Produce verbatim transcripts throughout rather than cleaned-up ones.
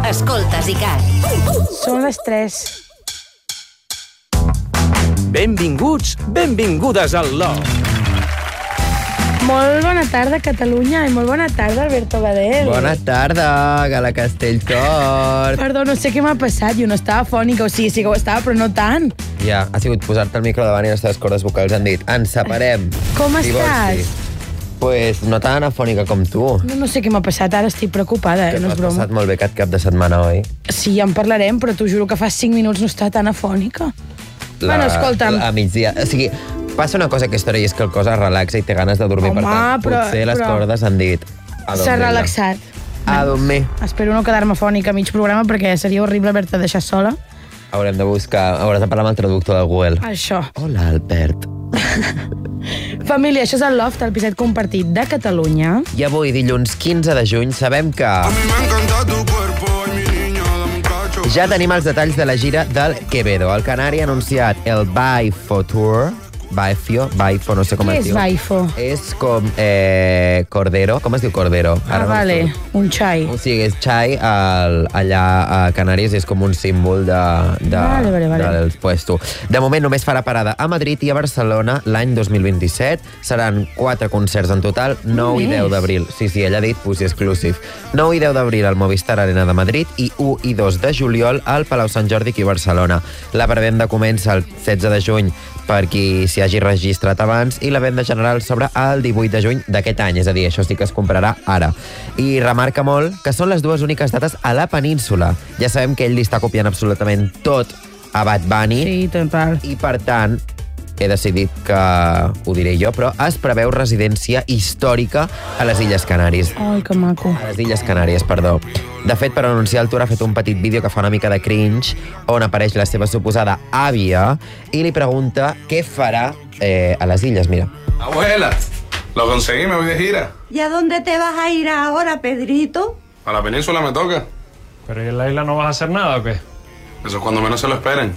Escoltes ICAT. Són les tres. Benvinguts, benvingudes al Love. Molt bona tarda, Catalunya, i molt bona tarda, Alberto Badel. Bona tarda, Gala Castelltort. Perdó, no sé què m'ha passat, jo no estava fònica, o sigui, sí que ho estava, però no tant. Ja, ha sigut posar-te el micro davant i les teves cordes vocals han dit, ens separem. Com Divorci. estàs? Pues no tan afònica com tu. No, no sé què m'ha passat, ara estic preocupada, eh? Que No és t'has broma. passat molt bé aquest cap de setmana, oi? Sí, ja en parlarem, però t'ho juro que fa cinc minuts no estava tan afònica. La, Bueno, escolta'm. A migdia. O sigui, passa una cosa aquesta hora i és que el cos es relaxa i té ganes de dormir. Home, per tant, però- potser les però- cordes han dit... a S'ha dormir-la. relaxat. A dormir. Espero no quedar-me fònica a mig programa perquè seria horrible haver-te deixat sola. Haurem de buscar... Hauràs de parlar amb el traductor del Google. Això. Hola, Albert. Família, això és el Loft, el piset compartit de Catalunya. I avui, dilluns quinze de juny, sabem que... Ja tenim els detalls de la gira del Quevedo. El canari ha anunciat el Baifo Tour. Baifio, Baifo, no sé com Què es és diu. Baifo? És com eh, Cordero. Com es diu Cordero? Ah, no vale, recordo. un xai. O sigui, és xai al, allà a Canàries, és com un símbol de, de, Vale, vale, vale. del puesto. De moment només farà parada a Madrid i a Barcelona l'any dos mil vint-i-set. Seran quatre concerts en total, nou i Més. deu d'abril. Sí, sí, ella ha dit Pussy Exclusive. nou i deu d'abril al Movistar Arena de Madrid i u i dos de juliol al Palau Sant Jordi aquí a Barcelona. La prevenda comença el setze de juny per qui s'hi hagi registrat abans i la venda general s'obre el divuit de juny d'aquest any, és a dir, això sí que es comprarà ara. I remarca molt que són les dues úniques dates a la península. Ja sabem que ell li està copiant absolutament tot a Bad Bunny Sí, total. i, per tant, he decidit que, ho diré jo, però es preveu residència històrica a les Illes Canàries. Ai, que maco. A les Illes Canàries, perdó. De fet, per anunciar el tour ha fet un petit vídeo que fa una mica de cringe on apareix la seva suposada àvia i li pregunta què farà eh, a les illes, mira. Abuela, lo conseguí, me voy de gira. ¿Y a dónde te vas a ir ahora, Pedrito? A la península me toca. ¿Pero y en la isla no vas a hacer nada o qué? Eso es cuando menos se lo esperen.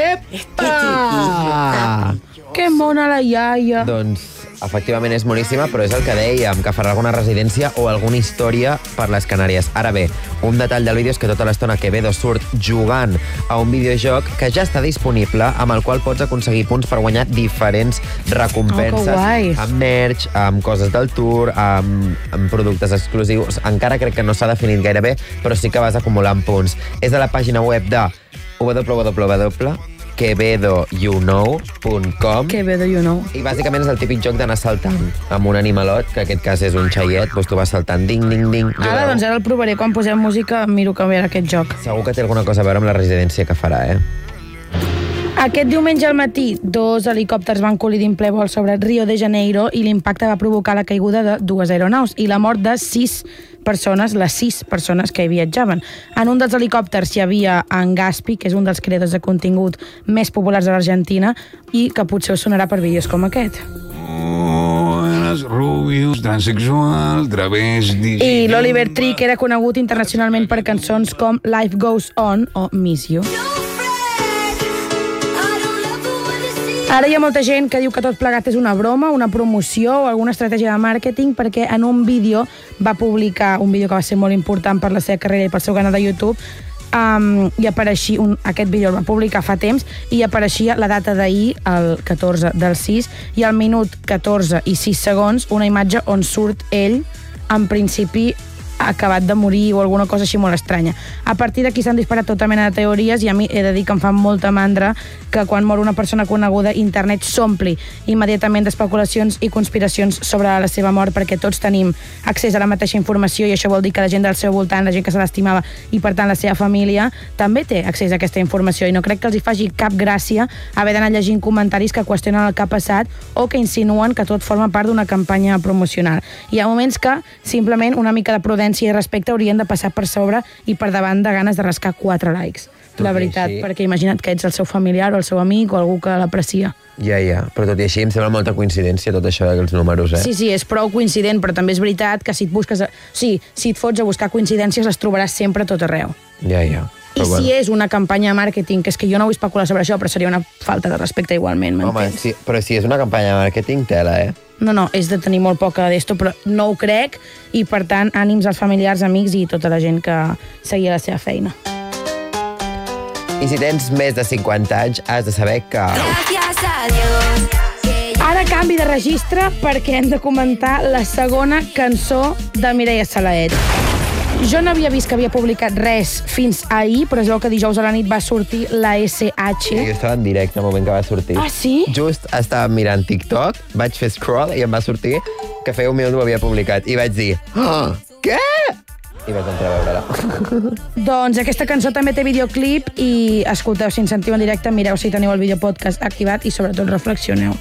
Ah! Que mona la iaia. Doncs, efectivament és moníssima, però és el que dèiem, que farà alguna residència o alguna història per les Canàries. Ara bé, un detall del vídeo és que tota l'estona Quevedo surt jugant a un videojoc que ja està disponible, amb el qual pots aconseguir punts per guanyar diferents recompenses. Oh, que guai. Amb merch, amb coses del tour, amb, amb productes exclusius. Encara crec que no s'ha definit gaire bé, però sí que vas acumulant punts. És a la pàgina web de w w w punt quevedo you know punt com Que bé de you know. i bàsicament és el típic joc d'anar saltant amb un animalot, que en aquest cas és un xaiet, doncs tu vas saltant, ding, ding, ding. Ara, Jugueu. doncs ara el provaré. Quan posem música, miro que ve aquest joc. Segur que té alguna cosa a veure amb la residència que farà, eh? Aquest diumenge al matí, dos helicòpters van col·lidir en ple vol sobre Rio de Janeiro i l'impacte va provocar la caiguda de dues aeronaus i la mort de sis persones, les sis persones que hi viatjaven. En un dels helicòpters hi havia en Gaspi, que és un dels creadors de contingut més populars de l'Argentina i que potser us sonarà per vídeos com aquest. Buenas, rubios, transexual, travesti... I l'Oliver Tree, que era conegut internacionalment per cançons com Life Goes On o Miss You. Ara hi ha molta gent que diu que tot plegat és una broma, una promoció o alguna estratègia de màrqueting perquè en un vídeo va publicar, un vídeo que va ser molt important per la seva carrera i pel seu canal de YouTube, um, i apareixia, un, aquest vídeo el va publicar fa temps i apareixia la data d'ahir, el catorze del sis, i al minut catorze i sis segons una imatge on surt ell, en principi acabat de morir o alguna cosa així molt estranya. A partir d'aquí s'han disparat tota mena de teories i a mi he de dir que em fa molta mandra que quan mor una persona coneguda internet s'ompli immediatament d'especulacions i conspiracions sobre la seva mort perquè tots tenim accés a la mateixa informació i això vol dir que la gent del seu voltant, la gent que se l'estimava i per tant la seva família també té accés a aquesta informació i no crec que els hi faci cap gràcia haver d'anar llegint comentaris que qüestionen el que ha passat o que insinuen que tot forma part d'una campanya promocional. Hi ha moments que simplement una mica de prudència i respecte haurien de passar per sobre i per davant de ganes de rascar quatre likes. La veritat, així. perquè imagina't que ets el seu familiar o el seu amic o algú que l'aprecia. Ja, ja, però tot i així em sembla molta coincidència tot això dels números, eh? Sí, sí, és prou coincident, però també és veritat que si et busques... A... Sí, si et fots a buscar coincidències les trobaràs sempre a tot arreu. Ja, ja. I Però si bueno. és una campanya de màrqueting, que és que jo no vull especular sobre això, però seria una falta de respecte igualment, Home, m'entens? sí, però si és una campanya de màrqueting, tela, eh? No, no, és de tenir molt poca d'esto, però no ho crec, i per tant, ànims als familiars, amics i tota la gent que seguia la seva feina. I si tens més de cinquanta anys, has de saber que... Ara canvi de registre perquè hem de comentar la segona cançó de Mireia Salaet. Jo no havia vist que havia publicat res fins ahir, però es veu que dijous a la nit va sortir la S H. Jo estava en directe el moment que va sortir. Ah, sí? Just estava mirant TikTok, vaig fer scroll i em va sortir que feia un minut ho havia publicat. I vaig dir, oh, què? I vaig entrar a veure-la. Doncs aquesta cançó també té videoclip i escolteu, si ens sentiu en directe, mireu si teniu el videopodcast activat i sobretot reflexioneu.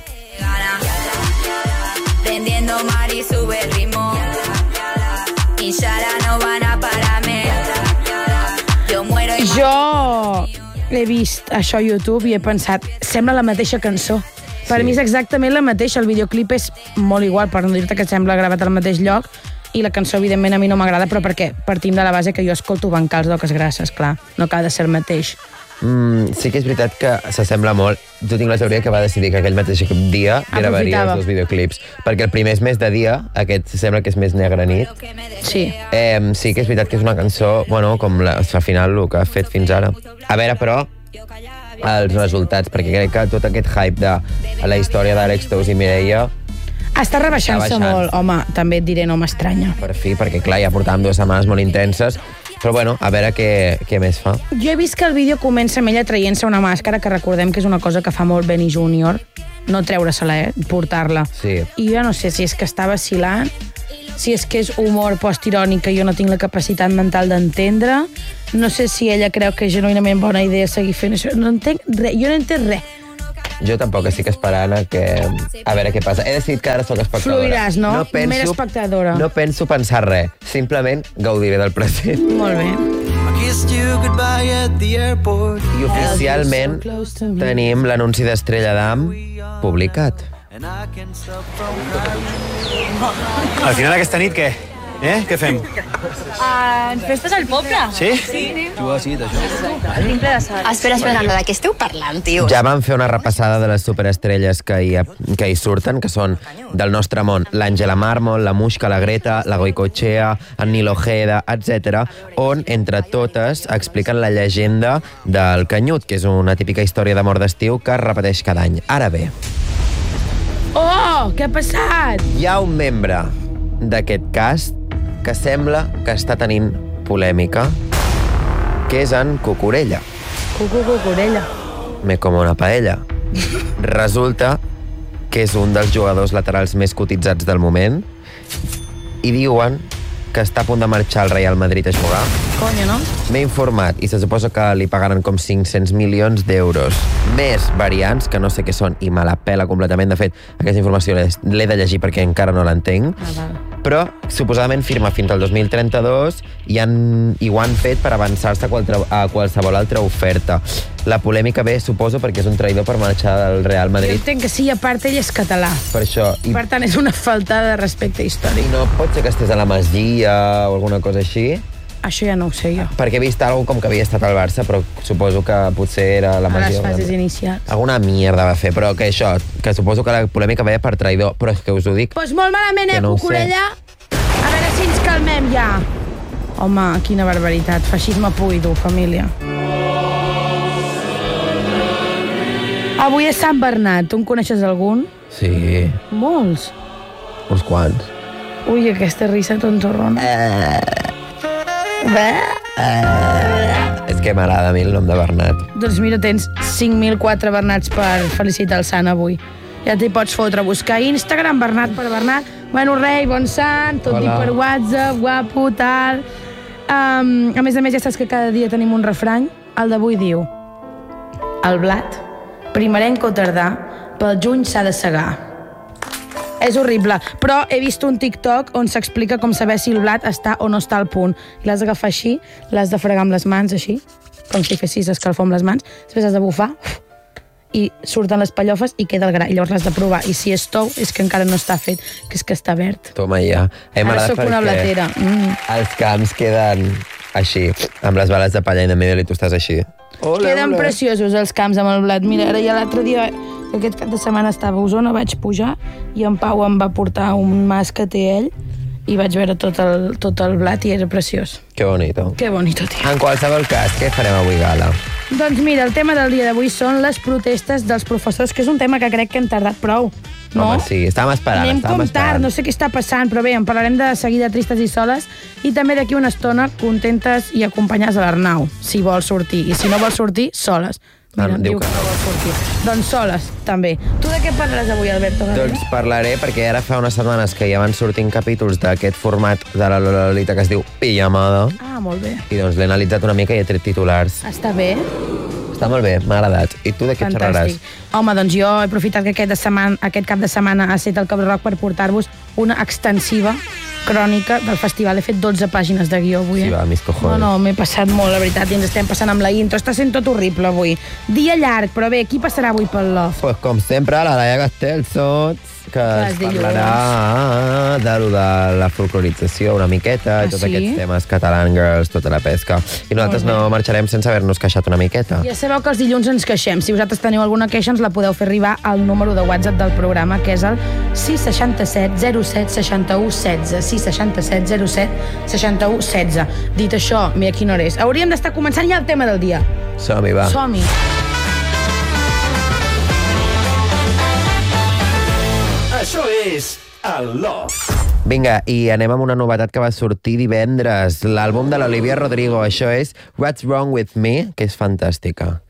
Prendiendo mar y sube el ritmo. Inshallah no van a pararme. Yo muero y... Jo he vist això a YouTube i he pensat, sembla la mateixa cançó. Per Sí. mi és exactament la mateixa, el videoclip és molt igual, per no dir-te que sembla gravat al mateix lloc, i la cançó, evidentment, a mi no m'agrada, però perquè partim de la base que jo escolto bancals d'oques grasses, clar, no cal de ser el mateix. Mm, sí que és veritat que s'assembla molt. Jo tinc la teoria que va decidir que aquell mateix dia gravaria els dos videoclips, perquè el primer és més de dia, aquest sembla que és més negra nit. Sí. Eh, sí que és veritat que és una cançó, bueno, com la, al final el que ha fet fins ara. A veure, però, els resultats, perquè crec que tot aquest hype de la història d'Àlex Tous i Mireia Està rebaixant-se Està baixant. molt, home, també et diré, no m'estranya. per fi, perquè clar, ja portàvem dues setmanes molt intenses, però bueno, a veure què, què més fa. Jo he vist que el vídeo comença amb ella traient-se una màscara, que recordem que és una cosa que fa molt Benny júnior, no treure-se-la, eh? Portar-la. Sí. I jo no sé si és que està vacilant, si és que és humor postirònic que jo no tinc la capacitat mental d'entendre, no sé si ella creu que és genuïnament bona idea seguir fent això, no entenc res, jo no entenc res. Jo tampoc estic esperant a, que... a veure què passa. He decidit que ara sóc espectadora. Fluiràs, no? Mera espectadora. No penso pensar res, simplement gaudiré del present. Molt bé. I oficialment tenim l'anunci d'Estrella d'Am publicat. Al final aquesta nit, què? Eh? Què fem? Uh, festes al poble. Sí? Sí. Jugar així, d'això. Tinc ple de sal. Espera, espera, de què esteu parlant, tio? Ja vam fer una repassada de les superestrelles que hi, ha, que hi surten, que són del nostre món l'Àngela Mármol, la Muixca, la Greta, la Goicoechea, en Nil Ojeda, etcètera, on, entre totes, expliquen la llegenda del Canyut, que és una típica història d'amor d'estiu que es repeteix cada any. Ara bé, Oh, què ha passat? hi ha un membre d'aquest cast que sembla que està tenint polèmica, que és en Cucurella. Cucu, cucurella. Me como una paella. Resulta que és un dels jugadors laterals més cotitzats del moment i diuen que està a punt de marxar al Real Madrid a jugar. Coño, no? M'he informat i se suposa que li pagaran com cinc-cents milions d'euros. Més variants, que no sé què són, i me la pela completament. De fet, aquesta informació l'he de llegir perquè encara no l'entenc. Ah, val. Però, suposadament, firma fins al dos mil trenta-dos i, han, i ho han fet per avançar-se a, qualtre, a qualsevol altra oferta. La polèmica ve, suposo, perquè és un traïdor per marxar del Real Jo Madrid. entenc que sí, a part ell és català. Per això. I, Per tant, és una falta de respecte I històric. no pot ser que estés a la Masia o alguna cosa així? Això ja no ho sé jo. Perquè he vist alguna com que havia estat al Barça, però suposo que potser era la A Masia. les fases alguna- inicials. Alguna mierda va fer, però que això, que suposo que la polèmica ve per traïdor, però és que us ho dic. Doncs pues molt malament, eh, Que no ho sé. Cucurella? A veure si ens calmem ja. Home, quina barbaritat. Feixisme pur i dur, família. Avui és Sant Bernat. Tu en coneixes algun? Sí, Molts. uns quants. Ui, aquesta risa tontorrona. Eh, Bé. és que m'agrada a mi el nom de Bernat. Doncs mira, tens cinc mil quatre Bernats per felicitar el sant avui. Ja t'hi pots fotre a buscar a Instagram, Bernat per Bernat. Bueno, rei, bon sant, tot Hola. dit per WhatsApp, guapo, tal. Um, a més a més, ja saps que cada dia tenim un refrany. El d'avui diu: el blat, primerenc o tardà, pel juny s'ha de segar. És horrible, però he vist un TikTok on s'explica com saber si el blat està o no està al punt. I l'has d'agafar així, l'has de fregar amb les mans, així, com si fessis escalfor amb les mans, després has de bufar, i surten les pallofes i queda el gra, i llavors l'has de provar. I si és tou, és que encara no està fet, que és que està verd. Toma ja. A mi Ara m'agrada sóc una perquè blatera. Mm. Els camps queden així, amb les bales de palla in the middle i tu estàs així. Ole, Queden ole. preciosos els camps amb el blat. Mira, ara ja l'altre dia Aquest cap de setmana estava a Osona, vaig pujar i en Pau em va portar un mas que té ell i vaig veure tot el, tot el blat i era preciós. Que bonito. Que bonito, tio. En qualsevol cas, què farem avui, Gala? Doncs mira, el tema del dia d'avui són les protestes dels professors, que és un tema que crec que hem tardat prou. No? Home, sí, estàvem esperant, Anem estàvem com esperant. tard, no sé què està passant, però bé, en parlarem de seguida tristes i soles i també d'aquí una estona contentes i acompanyades a l'Arnau, si vol sortir. I si no vol sortir, soles. Mira, Em diu diu que no vol sortir. Doncs soles, també. Tu de què parlaràs avui, Alberto García? Doncs parlaré, perquè ara fa unes setmanes que ja van sortint capítols d'aquest format de la Lolita que es diu Pijamada, Ah, molt bé. i doncs l'he analitzat una mica i he tret titulars. Està bé. Està molt bé, m'ha agradat. I tu de què xerraràs? Home, doncs jo he aprofitat que aquest, de setmana, aquest cap de setmana ha estat el Cabre Rock per portar-vos una extensiva crònica del festival. He fet dotze pàgines de guió avui. Sí, eh? va, mis cojones. No, no, m'he passat molt, la veritat, i ens estem passant amb la intro. Està sent tot horrible avui. Dia llarg, però bé, qui passarà avui pel Love? Pues com sempre, la Laia Castellsots, que Que ens es dilluns. parlarà de, lo de la folclorització una miqueta, Ah, i tots sí? aquests temes catalan girls, tota la pesca. I nosaltres Molt bé. no marxarem sense haver-nos queixat una miqueta. Ja sabeu que els dilluns ens queixem. Si vosaltres teniu alguna queixa, ens la podeu fer arribar al número de WhatsApp del programa, que és el sis sis set zero set sis u un sis. sis sis set zero set sis u un sis. Dit això, mira quina hora és. Hauríem d'estar començant ja el tema del dia. Som-hi, va. Som-hi. Això és el Love. Vinga, i anem amb una novetat que va sortir divendres, l'àlbum de l'Olivia Rodrigo. Això és What's Wrong With Me, que és fantàstica.